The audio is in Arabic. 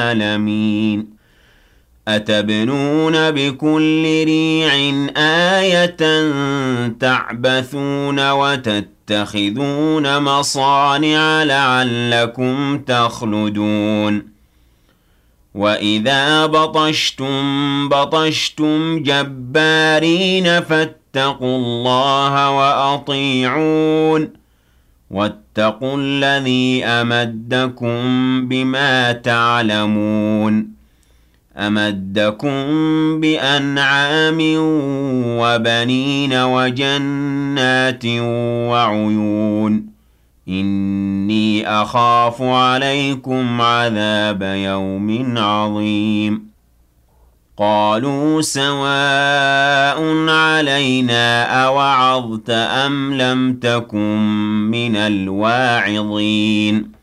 العالمين أتبنون بكل ريع آية تعبثون وتتخذون مصانع لعلكم تخلدون وإذا بطشتم جبارين فاتقوا الله وأطيعون واتقوا الذي أمدكم بما تعلمون أمدكم بأنعام وبنين وجنات وعيون إني أخاف عليكم عذاب يوم عظيم قالوا سواء علينا أوعظت أم لم تكن من الواعظين